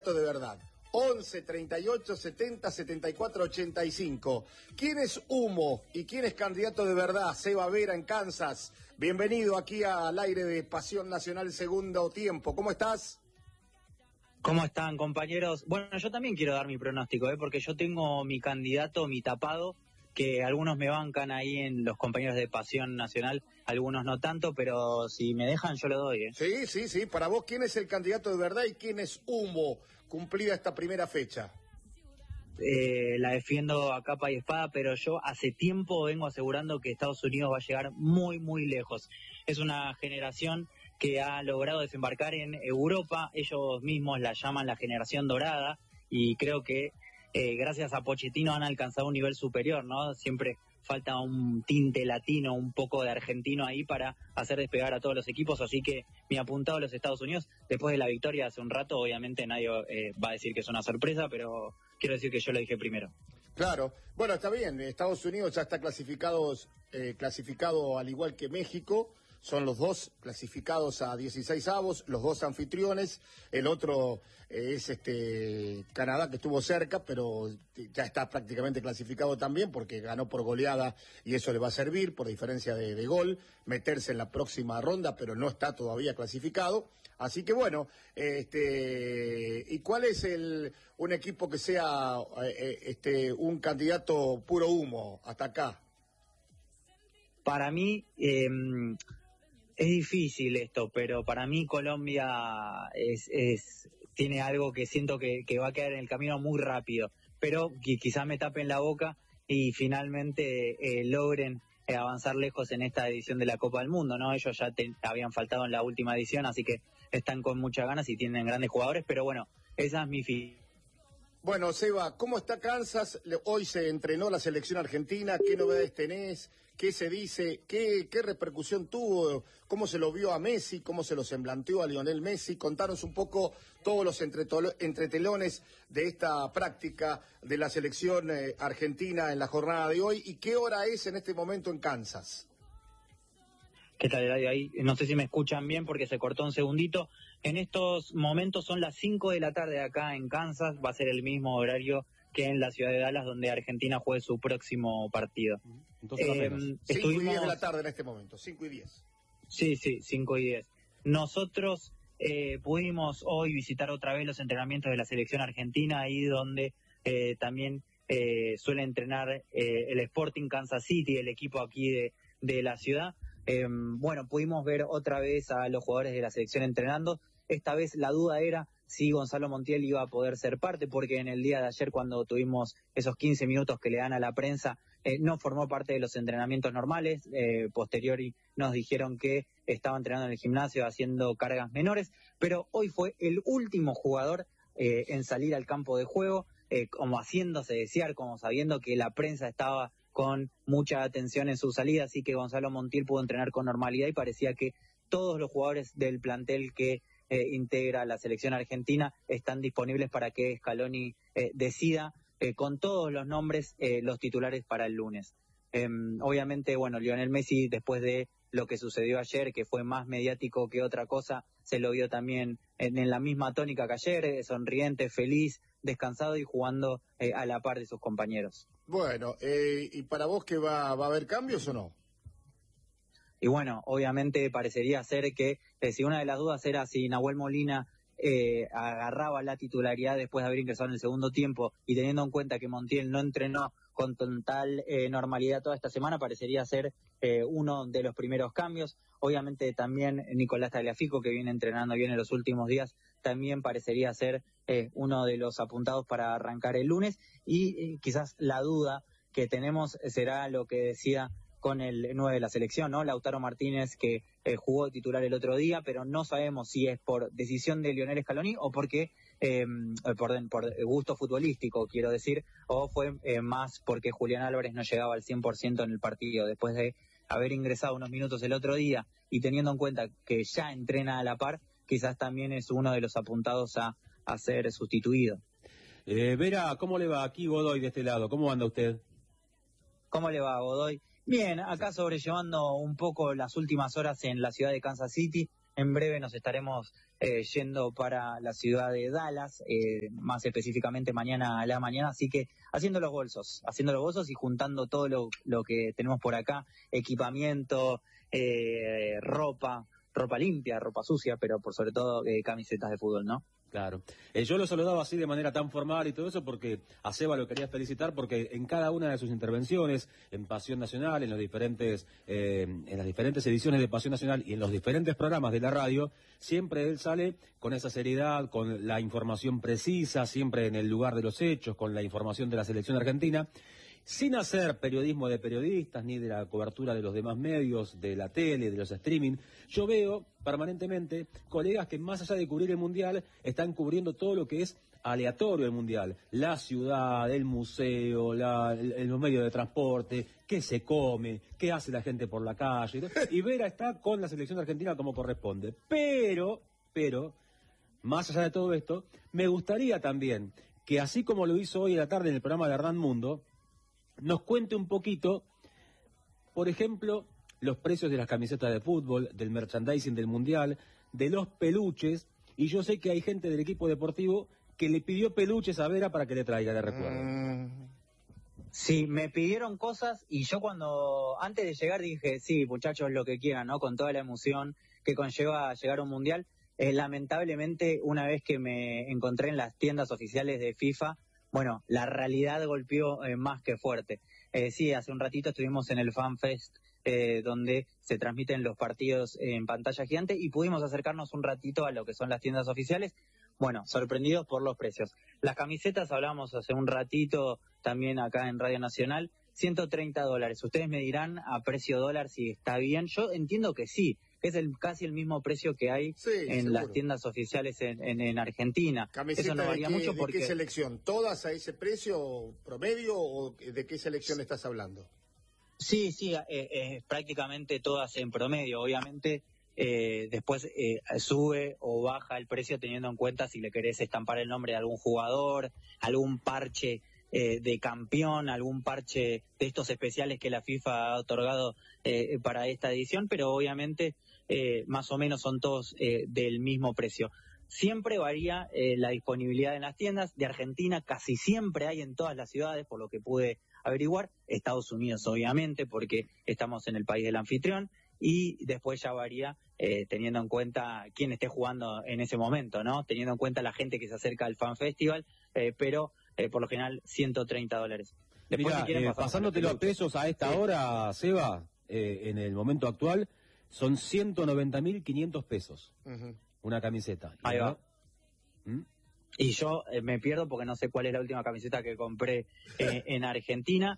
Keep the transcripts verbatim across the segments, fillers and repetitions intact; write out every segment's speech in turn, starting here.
De verdad. once, treinta y ocho, setenta, setenta y cuatro, ochenta y cinco. ¿Quién es Humo y quién es candidato de verdad? Seba Vera en Kansas. Bienvenido aquí al aire de Pasión Nacional Segundo Tiempo. ¿Cómo estás? ¿Cómo están, compañeros? Bueno, yo también quiero dar mi pronóstico, ¿eh? Porque yo tengo mi candidato, mi tapado, que algunos me bancan ahí en los compañeros de Pasión Nacional, algunos no tanto, pero si me dejan yo lo doy, ¿eh? Sí, sí, sí. Para vos, ¿quién es el candidato de verdad y quién es Humo, cumplida esta primera fecha? Eh, la defiendo a capa y espada, pero yo hace tiempo vengo asegurando que Estados Unidos va a llegar muy, muy lejos. Es una generación que ha logrado desembarcar en Europa, ellos mismos la llaman la generación dorada, y creo que eh, gracias a Pochettino han alcanzado un nivel superior, ¿no? Siempre falta un tinte latino, un poco de argentino ahí para hacer despegar a todos los equipos, así que mi apuntado a los Estados Unidos, después de la victoria hace un rato, obviamente nadie eh, va a decir que es una sorpresa, pero quiero decir que yo lo dije primero. Claro, bueno, está bien, Estados Unidos ya está clasificado, eh, clasificado al igual que México. Son los dos clasificados a dieciséis avos, los dos anfitriones. El otro eh, es este Canadá, que estuvo cerca, pero ya está prácticamente clasificado también porque ganó por goleada y eso le va a servir, por diferencia de, de gol, meterse en la próxima ronda, pero no está todavía clasificado. Así que bueno, este ¿y cuál es el un equipo que sea eh, este un candidato puro humo hasta acá? Para mí... Eh, Es difícil esto, pero para mí Colombia es, es tiene algo que siento que, que va a quedar en el camino muy rápido, pero que quizás me tapen la boca y finalmente eh, logren eh, avanzar lejos en esta edición de la Copa del Mundo, ¿no? Ellos ya te, habían faltado en la última edición, así que están con muchas ganas y tienen grandes jugadores, pero bueno, esa es mi fin. Bueno, Seba, ¿cómo está Kansas? Hoy se entrenó la selección argentina, ¿qué novedades tenés? ¿Qué se dice? ¿Qué, qué repercusión tuvo? ¿Cómo se lo vio a Messi? ¿Cómo se lo semblanteó a Lionel Messi? Contanos un poco todos los entretelones de esta práctica de la selección eh, argentina en la jornada de hoy. ¿Y qué hora es en este momento en Kansas? ¿Qué tal, Eladio? Ahí no sé si me escuchan bien porque se cortó un segundito. En estos momentos son las cinco de la tarde acá en Kansas, va a ser el mismo horario que en la ciudad de Dallas, donde Argentina juegue su próximo partido. Entonces, eh, estuvimos... cinco y diez de la tarde en este momento, cinco y diez. Sí, sí, cinco y diez. Nosotros eh, pudimos hoy visitar otra vez los entrenamientos de la selección argentina, ahí donde eh, también eh, suele entrenar eh, el Sporting Kansas City, el equipo aquí de, de la ciudad. Eh, bueno, pudimos ver otra vez a los jugadores de la selección entrenando. Esta vez la duda era si Gonzalo Montiel iba a poder ser parte, porque en el día de ayer, cuando tuvimos esos quince minutos que le dan a la prensa, eh, no formó parte de los entrenamientos normales. Eh, posteriori nos dijeron que estaba entrenando en el gimnasio haciendo cargas menores, pero hoy fue el último jugador eh, en salir al campo de juego, eh, como haciéndose desear, como sabiendo que la prensa estaba con mucha atención en su salida, así que Gonzalo Montiel pudo entrenar con normalidad y parecía que todos los jugadores del plantel que eh, integra la selección argentina están disponibles para que Scaloni eh, decida eh, con todos los nombres eh, los titulares para el lunes. Eh, obviamente, bueno, Lionel Messi, después de lo que sucedió ayer, que fue más mediático que otra cosa, se lo vio también en, en la misma tónica que ayer, eh, sonriente, feliz, descansado y jugando eh, a la par de sus compañeros. Bueno, eh, ¿y para vos que va, va a haber cambios o no? Y bueno, obviamente parecería ser que eh, si una de las dudas era si Nahuel Molina eh, agarraba la titularidad después de haber ingresado en el segundo tiempo, y teniendo en cuenta que Montiel no entrenó con total eh, normalidad toda esta semana, parecería ser eh, uno de los primeros cambios. Obviamente también Nicolás Tagliafico, que viene entrenando bien en los últimos días, también parecería ser eh, uno de los apuntados para arrancar el lunes, y eh, quizás la duda que tenemos será lo que decía con el nueve de la selección, ¿no? Lautaro Martínez, que eh, jugó de titular el otro día, pero no sabemos si es por decisión de Lionel Scaloni o porque eh, por, por gusto futbolístico, quiero decir, o fue eh, más porque Julián Álvarez no llegaba al cien por ciento en el partido, después de haber ingresado unos minutos el otro día y teniendo en cuenta que ya entrena a la par, quizás también es uno de los apuntados a, a ser sustituido. Eh, Vera, ¿cómo le va? Aquí Godoy de este lado, ¿cómo anda usted? ¿Cómo le va, Godoy? Bien, acá sobrellevando un poco las últimas horas en la ciudad de Kansas City. En breve nos estaremos eh, yendo para la ciudad de Dallas, eh, más específicamente mañana a la mañana, así que haciendo los bolsos, haciendo los bolsos y juntando todo lo, lo que tenemos por acá, equipamiento, eh, ropa, ropa limpia, ropa sucia, pero por sobre todo eh, camisetas de fútbol, ¿no? Claro. Eh, yo lo saludaba así de manera tan formal y todo eso porque a Seba lo quería felicitar porque en cada una de sus intervenciones, en Pasión Nacional, en los diferentes, eh, en las diferentes ediciones de Pasión Nacional y en los diferentes programas de la radio, siempre él sale con esa seriedad, con la información precisa, siempre en el lugar de los hechos, con la información de la selección argentina, sin hacer periodismo de periodistas, ni de la cobertura de los demás medios, de la tele, de los streaming. Yo veo permanentemente colegas que más allá de cubrir el Mundial, están cubriendo todo lo que es aleatorio del Mundial. La ciudad, el museo, la, el, los medios de transporte, qué se come, qué hace la gente por la calle. Y Vera está con la selección argentina como corresponde. Pero, pero, más allá de todo esto, me gustaría también que así como lo hizo hoy en la tarde en el programa de Hernán Mundo, nos cuente un poquito, por ejemplo, los precios de las camisetas de fútbol, del merchandising del Mundial, de los peluches, y yo sé que hay gente del equipo deportivo que le pidió peluches a Vera para que le traiga de recuerdo. Sí, me pidieron cosas y yo cuando, antes de llegar dije, sí, muchachos, lo que quieran, ¿no? Con toda la emoción que conlleva llegar a un Mundial. Eh, lamentablemente, una vez que me encontré en las tiendas oficiales de FIFA, bueno, la realidad golpeó eh, más que fuerte. Eh, sí, hace un ratito estuvimos en el FanFest, eh, donde se transmiten los partidos en pantalla gigante y pudimos acercarnos un ratito a lo que son las tiendas oficiales. Bueno, sorprendidos por los precios. Las camisetas, hablamos hace un ratito también acá en Radio Nacional, ciento treinta dólares. Ustedes me dirán a precio dólar si está bien. Yo entiendo que sí. Es el casi el mismo precio que hay sí, en seguro. las tiendas oficiales en, en, en Argentina. ¿Camiseta Eso no varía de qué, mucho porque... ¿De qué selección? ¿Todas a ese precio promedio o de qué selección estás hablando? Sí, sí, eh, eh, prácticamente todas en promedio. Obviamente eh, después eh, sube o baja el precio teniendo en cuenta si le querés estampar el nombre de algún jugador, algún parche Eh, de campeón, algún parche de estos especiales que la FIFA ha otorgado eh, para esta edición, pero obviamente eh, más o menos son todos eh, del mismo precio. Siempre varía eh, la disponibilidad en las tiendas. De Argentina casi siempre hay en todas las ciudades, por lo que pude averiguar. Estados Unidos, obviamente, porque estamos en el país del anfitrión. Y después ya varía eh, teniendo en cuenta quién esté jugando en ese momento, ¿no? Teniendo en cuenta la gente que se acerca al Fan Festival, eh, pero eh, por lo general ciento treinta dólares. Después, Mirá, si quieren, eh, pasándotelo a pesos a esta Sí. hora, Seba, eh, en el momento actual, son ciento noventa mil quinientos pesos. Uh-huh. Una camiseta. Ahí va. ¿Mm? Y yo eh, me pierdo porque no sé cuál es la última camiseta que compré eh, en Argentina,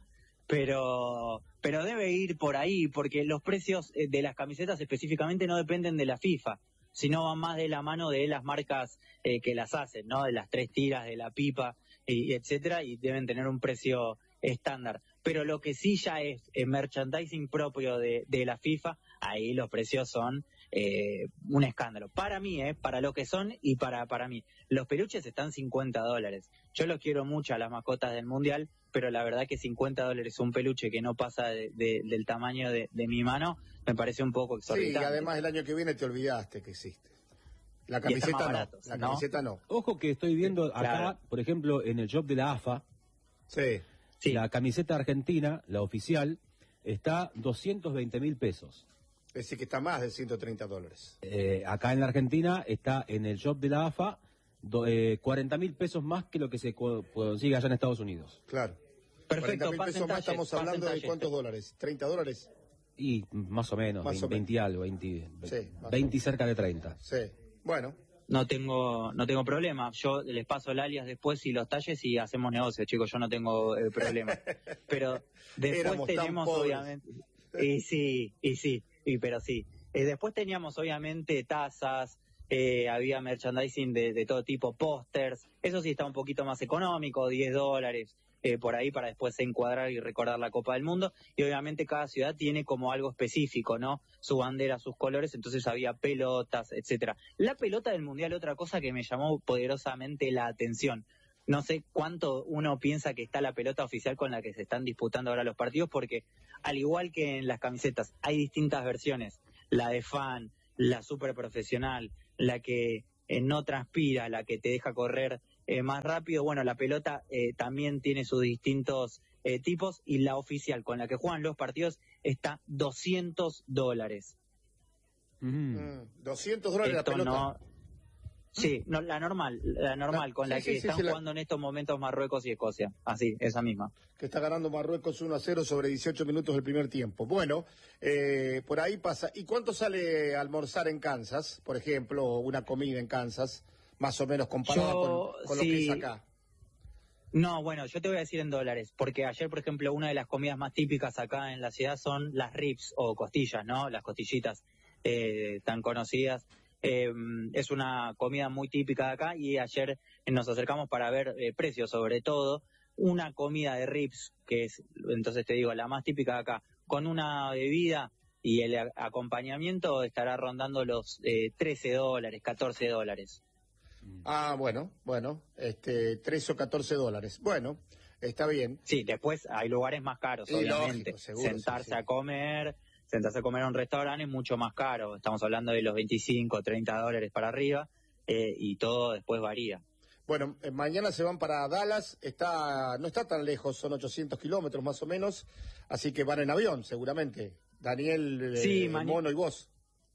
pero pero debe ir por ahí, porque los precios eh, de las camisetas específicamente no dependen de la FIFA, sino van más de la mano de las marcas eh, que las hacen, ¿no? De las tres tiras, de la pipa, y, etcétera, y deben tener un precio estándar. Pero lo que sí ya es eh, merchandising propio de, de la FIFA, ahí los precios son eh, un escándalo. Para mí, eh, para lo que son y para, para mí. Los peluches están cincuenta dólares. Yo los quiero mucho a las mascotas del Mundial, pero la verdad que cincuenta dólares un peluche que no pasa de, de, del tamaño de, de mi mano, me parece un poco exorbitante. Sí, y además el año que viene te olvidaste que existe. La camiseta no, baratos, la ¿no? camiseta no. Ojo que estoy viendo acá, Claro. por ejemplo, en el shop de la A F A, Sí. Sí. la camiseta argentina, la oficial, está doscientos veinte mil pesos. Es decir, que está más de ciento treinta dólares. Eh, acá en la Argentina está en el shop de la A F A do, eh, cuarenta mil pesos más que lo que se co- consigue allá en Estados Unidos. Claro. Perfecto, cuarenta mil pasen pesos más, talles, estamos pasen hablando de talles. cuántos dólares. ¿treinta dólares? Y más o menos, Más o veinte, menos. algo, veinte, Sí, más o veinte y cerca de treinta. Sí. Bueno. No tengo no tengo problema. Yo les paso el alias después y los talles y hacemos negocio, chicos. Yo no tengo eh, problema. Pero después Éramos tan tenemos, pobres. obviamente... Y sí, y sí, y pero sí. Eh, después teníamos, obviamente, tazas, eh, había merchandising de, de todo tipo, pósters. Eso sí está un poquito más económico, diez dólares. Eh, por ahí para después encuadrar y recordar la Copa del Mundo, y obviamente cada ciudad tiene como algo específico, ¿no? Su bandera, sus colores, entonces había pelotas, etcétera. La pelota del Mundial, otra cosa que me llamó poderosamente la atención. No sé cuánto uno piensa que está la pelota oficial con la que se están disputando ahora los partidos, porque al igual que en las camisetas, hay distintas versiones. La de fan, la super profesional, la que eh, no transpira, la que te deja correr eh, más rápido. Bueno, la pelota eh, también tiene sus distintos eh, tipos, y la oficial con la que juegan los partidos está doscientos dólares. Mm, doscientos dólares Esto la pelota. No, sí, no, la normal, la normal, La- con la sí, que sí, sí, están sí, la- jugando en estos momentos Marruecos y Escocia. Así, esa misma. Que está ganando Marruecos uno a cero sobre dieciocho minutos del primer tiempo. Bueno, eh, por ahí pasa. ¿Y cuánto sale almorzar en Kansas, por ejemplo, o una comida en Kansas, más o menos comparada Yo, con, con lo que sí. es acá? No, bueno, yo te voy a decir en dólares, porque ayer, por ejemplo, una de las comidas más típicas acá en la ciudad son las ribs o costillas, ¿no? Las costillitas eh, tan conocidas. Eh, es una comida muy típica de acá, y ayer nos acercamos para ver eh, precios, sobre todo una comida de ribs, que es, entonces te digo, la más típica de acá, con una bebida y el a- acompañamiento estará rondando los eh, trece dólares, catorce dólares. Ah, bueno, bueno, este, trece o catorce dólares. Bueno, está bien. Sí, después hay lugares más caros, Sí, obviamente. lógico, seguro, sentarse sí, sí. a comer, sentarse a comer a un restaurante es mucho más caro. Estamos hablando de los veinticinco, treinta dólares para arriba, eh, y todo después varía. Bueno, eh, mañana se van para Dallas, está, no está tan lejos, son ochocientos kilómetros más o menos, así que van en avión, seguramente. Daniel, eh, Sí, maña- Mono y vos.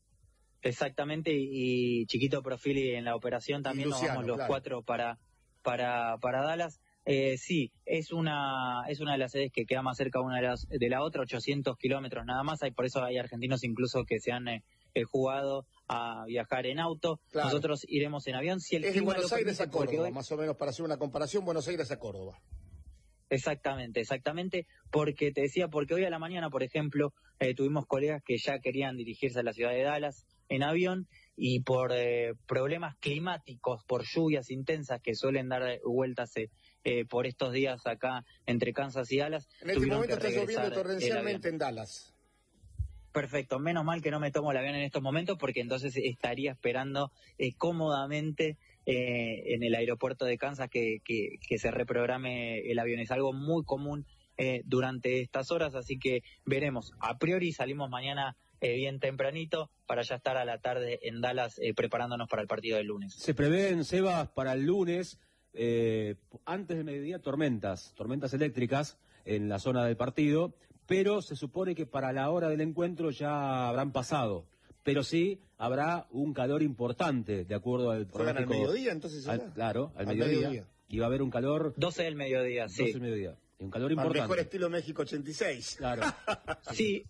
Exactamente, y, y Chiquito Profili en la operación también. Luciano, nos vamos los claro. cuatro para, para, para Dallas. Eh, sí, es una es una de las sedes que queda más cerca una de, las, de la otra, ochocientos kilómetros nada más. Hay, por eso hay argentinos incluso que se han eh, eh, jugado a viajar en auto. Claro. Nosotros iremos en avión. Si el Es de clima Buenos lo Aires permite, a porque Córdoba, hoy- más o menos para hacer una comparación, Buenos Aires a Córdoba. Exactamente, exactamente, porque te decía, porque hoy a la mañana, por ejemplo, eh, tuvimos colegas que ya querían dirigirse a la ciudad de Dallas en avión, y por eh, problemas climáticos, por lluvias intensas que suelen dar eh, vueltas eh, eh, por estos días acá entre Kansas y Dallas, En este tuvieron momento que está lloviendo regresar el torrencialmente avión. en Dallas. Perfecto, menos mal que no me tomo el avión en estos momentos, porque entonces estaría esperando eh, cómodamente eh, en el aeropuerto de Kansas que, que, que se reprograme el avión. Es algo muy común eh, durante estas horas, así que veremos. A priori salimos mañana eh, bien tempranito para ya estar a la tarde en Dallas eh, preparándonos para el partido del lunes. Se prevén, Sebas, para el lunes, eh, antes del mediodía, tormentas, tormentas eléctricas en la zona del partido, pero se supone que para la hora del encuentro ya habrán pasado. Pero sí habrá un calor importante, de acuerdo al ¿Juegan al pronóstico. mediodía entonces? Al- allá? claro, al, Al mediodía, mediodía. Y va a haber un calor, doce del mediodía, doce sí. del mediodía, y un calor Al importante. mejor estilo México ochenta y seis. Claro. Sí,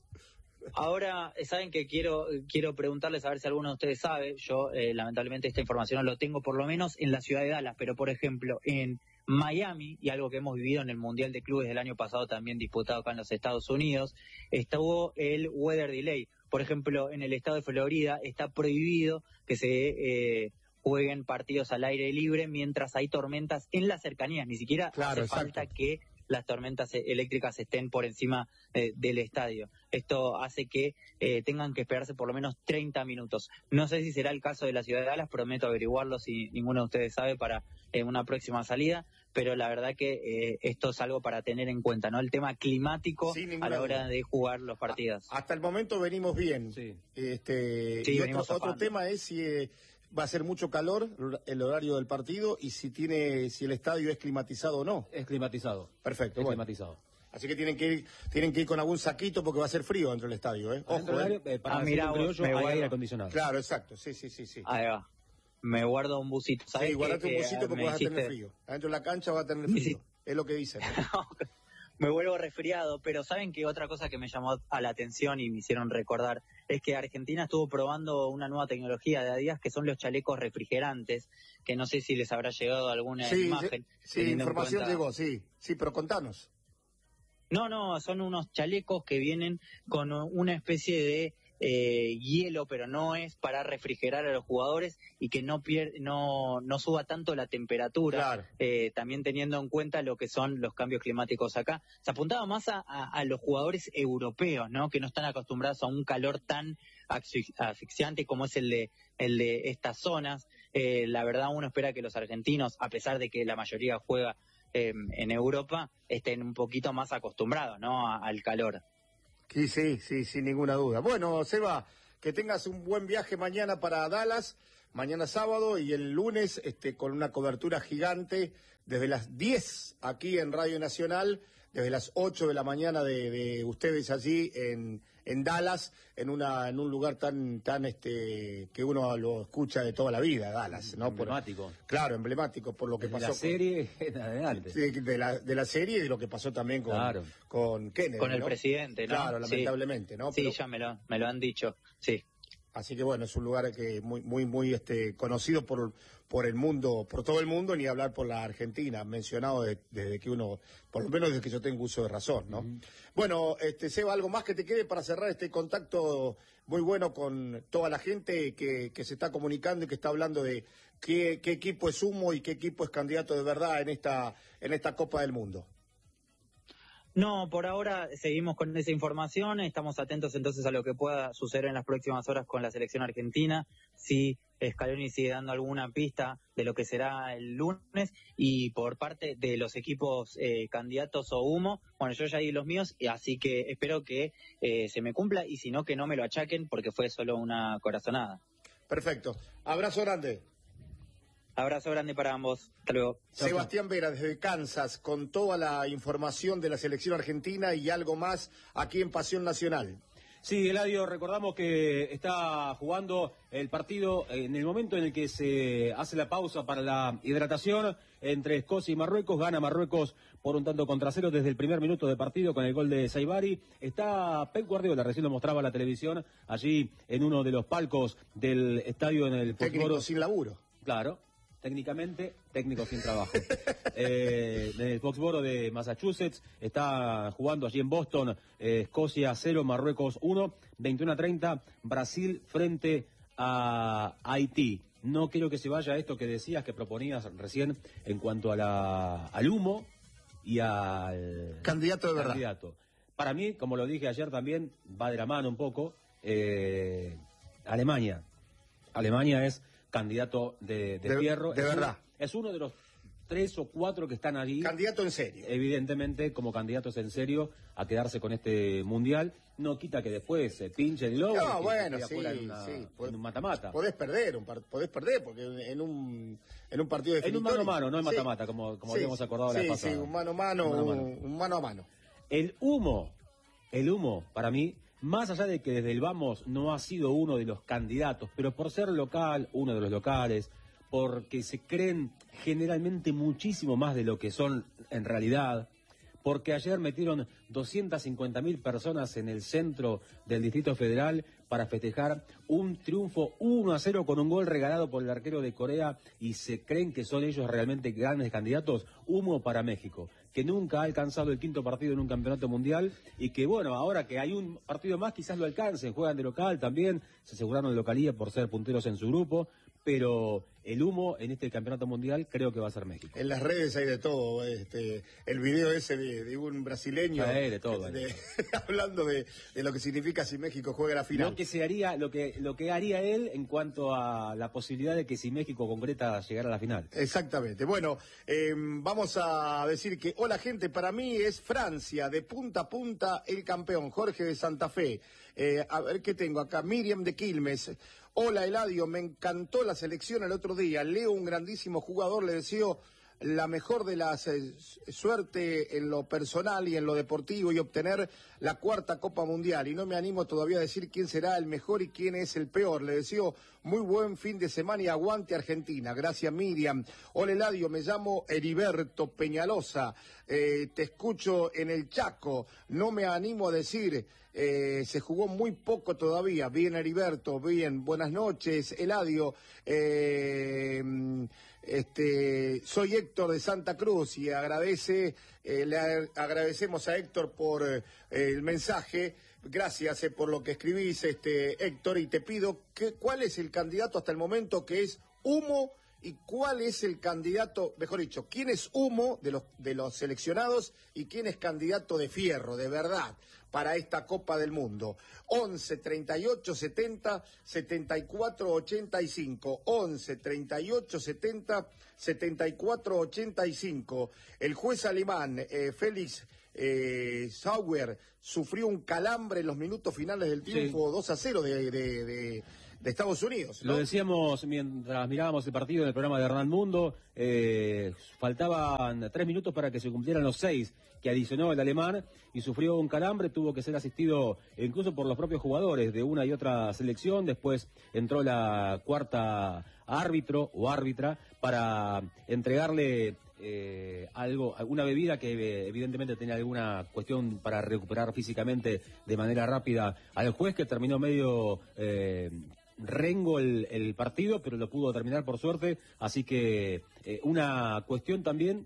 ahora saben que quiero quiero preguntarles a ver si alguno de ustedes sabe. Yo eh, lamentablemente esta información no lo tengo, por lo menos en la ciudad de Dallas, pero por ejemplo en Miami, y algo que hemos vivido en el Mundial de Clubes del año pasado también disputado acá en los Estados Unidos, estuvo el weather delay. Por ejemplo, en el estado de Florida está prohibido que se eh, jueguen partidos al aire libre mientras hay tormentas en las cercanías. Ni siquiera Claro, hace falta exacto. que las tormentas eh, eléctricas estén por encima eh, del estadio. Esto hace que eh, tengan que esperarse por lo menos treinta minutos. No sé si será el caso de la ciudad de Dallas, prometo averiguarlo si ninguno de ustedes sabe para eh, una próxima salida, pero la verdad que eh, esto es algo para tener en cuenta, ¿no? El tema climático Sin ninguna a la hora duda. de jugar los partidos. Hasta el momento venimos bien. Sí. Este, Sí, y otro, venimos otro zafando. tema es si eh, va a ser mucho calor el horario del partido y si tiene si el estadio es climatizado o no. Es climatizado. Perfecto, Es bueno. climatizado. Así que tienen que ir tienen que ir con algún saquito porque va a ser frío dentro del estadio, ¿eh? Adentro Ojo, del ¿eh? área, eh, para Ah, decir mirá un vos, criollo, me hay guardo. aire acondicionado. Claro, exacto. Sí, sí, sí, sí. Ahí va. Me guardo un busito. ¿Sabés Sí, guardate qué? un busito Eh, porque me vas a tener hiciste- frío. Adentro de la cancha va a tener Me frío. Es lo que dicen. Me vuelvo resfriado, pero ¿saben qué? Otra cosa que me llamó a la atención y me hicieron recordar es que Argentina estuvo probando una nueva tecnología de Adidas, que son los chalecos refrigerantes, que no sé si les habrá llegado alguna Sí, imagen. sí, teniendo en información cuenta- llegó, sí. Sí, pero contanos. No, no, son unos chalecos que vienen con una especie de eh, hielo, pero no es para refrigerar a los jugadores y que no pier no, no suba tanto la temperatura. Claro. Eh, también teniendo en cuenta lo que son los cambios climáticos acá. Se apuntaba más a, a, a los jugadores europeos, ¿no? Que no están acostumbrados a un calor tan asfix- asfixiante como es el de el de estas zonas. Eh, la verdad, uno espera que los argentinos, a pesar de que la mayoría juega eh, en Europa, estén un poquito más acostumbrados, ¿no? A- al calor. Sí, sí, sí, sin ninguna duda. Bueno, Seba, que tengas un buen viaje mañana para Dallas. mañana sábado, y el lunes este, con una cobertura gigante desde las diez aquí en Radio Nacional, desde las ocho de la mañana de, de ustedes allí en, en Dallas, en una en un lugar tan tan este que uno lo escucha de toda la vida, Dallas, ¿no? Emblemático. Por, claro, emblemático por lo que Desde pasó. la serie con, en adelante. De, de, la, de la serie y de lo que pasó también con, claro. con Kennedy, con el ¿no? presidente, ¿no? Claro, lamentablemente, sí. ¿no? Sí, Pero, ya me lo, me lo han dicho, sí. Así que bueno, es un lugar que muy muy muy este conocido por por el mundo, por todo el mundo, ni hablar por la Argentina, mencionado de, desde que uno, por lo menos desde que yo tengo uso de razón, ¿no? Uh-huh. Bueno, este Seba, algo más que te quede para cerrar este contacto muy bueno con toda la gente que, que se está comunicando y que está hablando de qué, qué equipo es humo y qué equipo es candidato de verdad en esta en esta Copa del Mundo. No, por ahora seguimos con esa información, estamos atentos entonces a lo que pueda suceder en las próximas horas con la selección argentina, si Scaloni sigue dando alguna pista de lo que será el lunes, y por parte de los equipos eh, candidatos o humo, bueno, yo ya di los míos, así que espero que eh, se me cumpla, y si no, que no me lo achaquen porque fue solo una corazonada. Perfecto, abrazo grande. Abrazo grande para ambos. Hasta luego. Sebastián Vera, desde Kansas, con toda la información de la selección argentina y algo más aquí en Pasión Nacional. Sí, Eladio, recordamos que está jugando el partido en el momento en el que se hace la pausa para la hidratación entre Escocia y Marruecos. Gana Marruecos por un tanto contra cero desde el primer minuto de partido con el gol de Saibari. Está Pep Guardiola, recién lo mostraba la televisión, allí en uno de los palcos del estadio en el Técnico Foxboro. sin laburo. Claro. Técnicamente, técnico sin trabajo. eh, en el Foxboro de Massachusetts está jugando allí en Boston, eh, Escocia cero, Marruecos uno, veintiuno a treinta, Brasil frente a Haití. No quiero que se vaya esto que decías, que proponías recién en cuanto a la, al humo y al candidato de verdad. Candidato. Para mí, como lo dije ayer también, va de la mano un poco, eh, Alemania. Alemania es candidato de, de, de fierro. De es verdad. Uno, es uno de los tres o cuatro que están allí. Candidato en serio. Evidentemente, como candidatos en serio a quedarse con este mundial. No quita que después se pinche el logo. No, bueno, sí, en, una, sí. en un mata-mata. Podés perder, un par, podés perder, porque en un, en un partido definitorio. En un mano a mano, no en mata-mata, sí, como, como sí, habíamos acordado sí, la pasada. Sí, un mano a mano, un mano a mano. Un, un mano a mano. El humo, el humo, para mí, más allá de que desde el Vamos no ha sido uno de los candidatos, pero por ser local, uno de los locales, porque se creen generalmente muchísimo más de lo que son en realidad, porque ayer metieron doscientas cincuenta mil personas en el centro del Distrito Federal para festejar un triunfo uno a cero con un gol regalado por el arquero de Corea, y se creen que son ellos realmente grandes candidatos. Humo para México, que nunca ha alcanzado el quinto partido en un campeonato mundial, y que bueno, ahora que hay un partido más quizás lo alcancen, juegan de local también, se aseguraron localía por ser punteros en su grupo, pero el humo en este campeonato mundial creo que va a ser México. En las redes hay de todo, este, el video ese de, de un brasileño hay de todo, de, de, hablando de, de lo que significa si México juega la final. Lo que se haría, lo que lo que haría él en cuanto a la posibilidad de que si México concreta llegar a la final. Exactamente. Bueno, eh, vamos a decir que hola gente, para mí es Francia, de punta a punta el campeón, Jorge de Santa Fe. Eh, a ver qué tengo acá, Miriam de Quilmes. Hola Eladio, me encantó la selección el otro día. Leo, un grandísimo jugador, le deseo la mejor de la eh, suerte en lo personal y en lo deportivo, y obtener la cuarta Copa Mundial. Y no me animo todavía a decir quién será el mejor y quién es el peor. Le deseo muy buen fin de semana y aguante Argentina. Gracias, Miriam. Hola Eladio, me llamo Heriberto Peñalosa. Eh, te escucho en el Chaco. No me animo a decir... Eh, se jugó muy poco todavía. Bien, Heriberto, bien, buenas noches, Eladio. Eh, este, soy Héctor de Santa Cruz y agradece, eh, le agradecemos a Héctor por eh, el mensaje. Gracias eh, por lo que escribís, este, Héctor, y te pido que, cuál es el candidato hasta el momento que es humo, y cuál es el candidato, mejor dicho, quién es humo de los, de los seleccionados y quién es candidato de fierro, de verdad, para esta Copa del Mundo. once, treinta y ocho, setenta, setenta y cuatro, ochenta y cinco. once, treinta y ocho, setenta, setenta y cuatro, ochenta y cinco. El juez alemán, eh, Félix eh, Sauer, sufrió un calambre en los minutos finales del triunfo sí. dos a cero de, de, de, de Estados Unidos, ¿no? Lo decíamos mientras mirábamos el partido en el programa de Hernán Mundo, eh, faltaban tres minutos para que se cumplieran los seis que adicionó el alemán y sufrió un calambre, tuvo que ser asistido incluso por los propios jugadores de una y otra selección, después entró la cuarta árbitro o árbitra para entregarle eh, algo, alguna bebida que eh, evidentemente tenía alguna cuestión para recuperar físicamente de manera rápida al juez, que terminó medio eh, rengo el, el partido, pero lo pudo terminar por suerte, así que eh, una cuestión también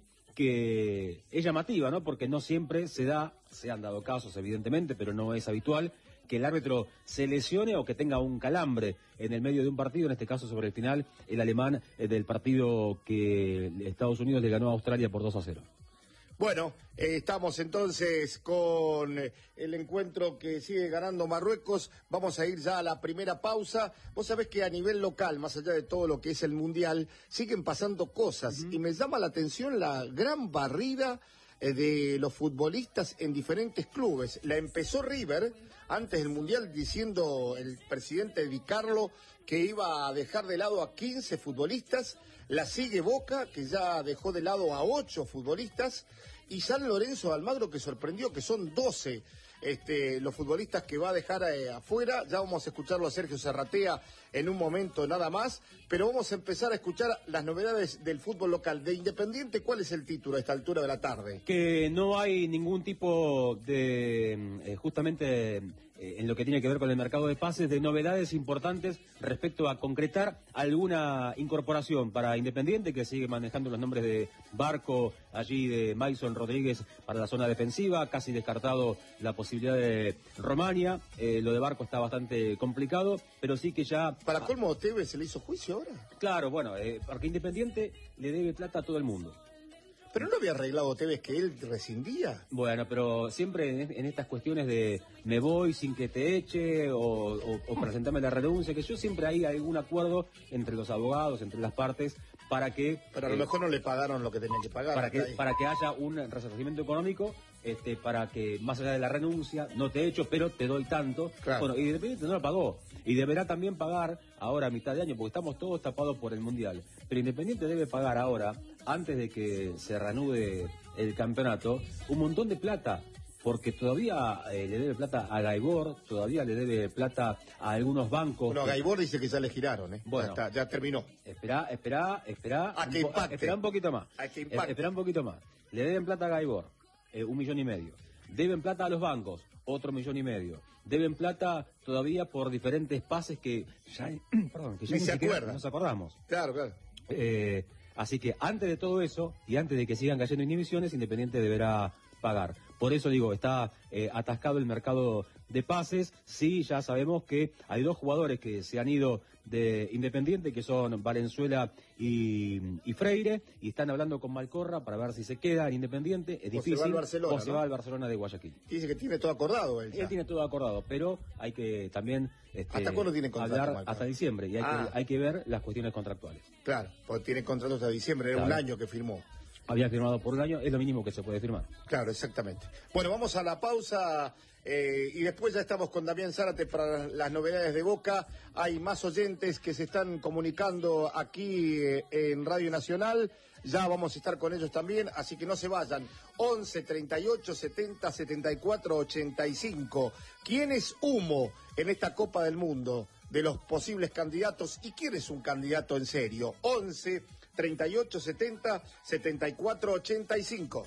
que es llamativa, ¿no? Porque no siempre se da, se han dado casos evidentemente, pero no es habitual que el árbitro se lesione o que tenga un calambre en el medio de un partido, en este caso sobre el final, el alemán eh, del partido que Estados Unidos le ganó a Australia por dos a cero. Bueno, eh, estamos entonces con eh, el encuentro que sigue ganando Marruecos. Vamos a ir ya a la primera pausa. Vos sabés que a nivel local, más allá de todo lo que es el Mundial, siguen pasando cosas. Uh-huh. Y me llama la atención la gran barrida eh, de los futbolistas en diferentes clubes. La empezó River antes del Mundial diciendo el presidente Di Carlo que iba a dejar de lado a quince futbolistas. La sigue Boca, que ya dejó de lado a ocho futbolistas. Y San Lorenzo de Almagro, que sorprendió, que son doce este, los futbolistas que va a dejar eh, afuera. Ya vamos a escucharlo a Sergio Serratea en un momento nada más, pero vamos a empezar a escuchar las novedades del fútbol local. De Independiente, ¿cuál es el título a esta altura de la tarde? Que no hay ningún tipo de, eh, justamente eh, en lo que tiene que ver con el mercado de pases, de novedades importantes respecto a concretar alguna incorporación para Independiente, que sigue manejando los nombres de Barco, allí de Mason Rodríguez para la zona defensiva, casi descartado la posibilidad de Romania, eh, lo de Barco está bastante complicado, pero sí que ya... ¿Para colmo Tevez se le hizo juicio ahora? Claro, bueno, eh, porque Independiente le debe plata a todo el mundo. ¿Pero no había arreglado Tevez que él rescindía? Bueno, pero siempre en, en estas cuestiones de me voy sin que te eche o, o, o presentame la renuncia, que yo siempre hay algún acuerdo entre los abogados, entre las partes, para que... Pero a lo eh, mejor no le pagaron lo que tenían que pagar. Para que, para que haya un resarcimiento económico, este, para que más allá de la renuncia, no te echo, pero te doy tanto. Claro. Bueno, y Independiente no lo pagó. Y deberá también pagar ahora a mitad de año, porque estamos todos tapados por el Mundial. Pero Independiente debe pagar ahora, antes de que se reanude el campeonato, un montón de plata. Porque todavía eh, le debe plata a Gaibor, todavía le debe plata a algunos bancos. Bueno, Gaibor dice que ya le giraron, ¿eh? Bueno, ya, está, ya terminó. Espera, espera, espera. A que impacte. Espera un poquito más. A que impacte. Espera un poquito más. Le deben plata a Gaibor, eh, un millón y medio. Deben plata a los bancos, otro millón y medio. Deben plata todavía por diferentes pases que ya, perdón, que ya ni se acuerdan. Nos acordamos. Claro, claro. Eh, así que antes de todo eso y antes de que sigan cayendo inhibiciones, Independiente deberá pagar. Por eso digo, está eh, atascado el mercado de pases. Sí, ya sabemos que hay dos jugadores que se han ido de Independiente, que son Valenzuela y, y Freire, y están hablando con Malcorra para ver si se queda en Independiente. Es difícil. O se va al Barcelona, o se ¿no? va al Barcelona de Guayaquil. Dice que tiene todo acordado él. Él tiene todo acordado, pero hay que también este, ¿hasta cuándo tiene contrato, hablar Malcorra? Hasta diciembre, y hay, ah. que, hay que ver las cuestiones contractuales. Claro, porque tiene contrato hasta diciembre, era claro. Un año que firmó. Había firmado por un año, es lo mínimo que se puede firmar. Claro, exactamente. Bueno, vamos a la pausa eh, y después ya estamos con Damián Zárate para las novedades de Boca. Hay más oyentes que se están comunicando aquí eh, en Radio Nacional. Ya vamos a estar con ellos también, así que no se vayan. once, treinta y ocho, setenta, setenta y cuatro, ochenta y cinco. ¿Quién es humo en esta Copa del Mundo de los posibles candidatos? ¿Y quién es un candidato en serio? once, treinta y ocho, setenta, setenta y cuatro, ochenta y cinco.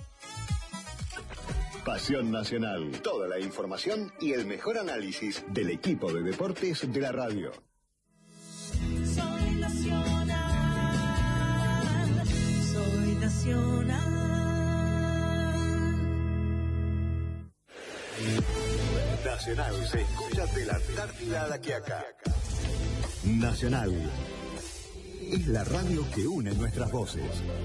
Pasión Nacional. Toda la información y el mejor análisis del equipo de deportes de la radio. Soy nacional. Soy nacional. Nacional se escucha de la Antártida a la Quiaca. Nacional es la radio que une nuestras voces.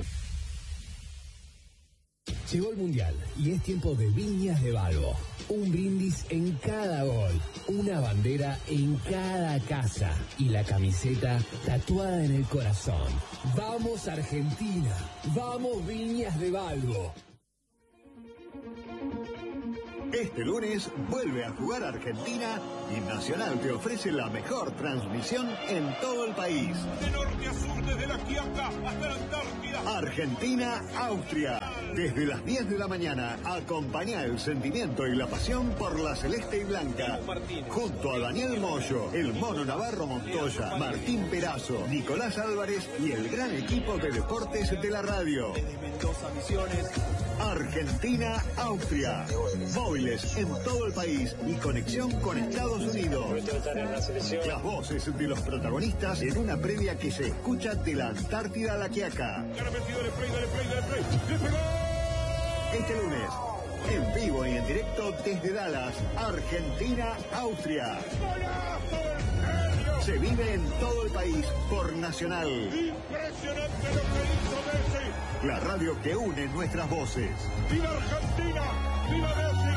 Llegó el Mundial y es tiempo de Viñas de Balbo. Un brindis en cada gol, una bandera en cada casa y la camiseta tatuada en el corazón. ¡Vamos Argentina! ¡Vamos Viñas de Balbo! Este lunes vuelve a jugar Argentina y Nacional te ofrece la mejor transmisión en todo el país. De norte a sur, desde la Quiaca hasta la Antártida. Argentina-Austria. Desde las diez de la mañana, acompañá el sentimiento y la pasión por la celeste y blanca. Junto a Daniel Moyo, el Mono Navarro Montoya, Martín Perazo, Nicolás Álvarez y el gran equipo de deportes de la radio. Argentina-Austria. Móviles en todo el país y conexión con Estados Unidos. Las voces de los protagonistas en una previa que se escucha de la Antártida a la Quiaca. Este lunes, en vivo y en directo desde Dallas, Argentina-Austria. Se vive en todo el país por Nacional. Impresionante lo que hizo Messi. La radio que une nuestras voces. ¡Viva Argentina! ¡Viva Messi!